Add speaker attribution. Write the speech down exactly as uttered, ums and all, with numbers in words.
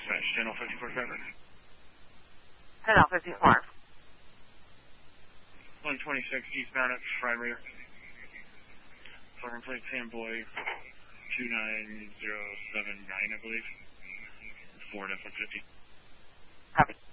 Speaker 1: Dispatch, channel fifty-four Trevor.
Speaker 2: Channel fifty-four.
Speaker 1: one twenty-six eastbound at Fried Rear. Foreign plate Fanboy two nine zero seven nine, I believe. Ford F one fifty.
Speaker 2: Copy.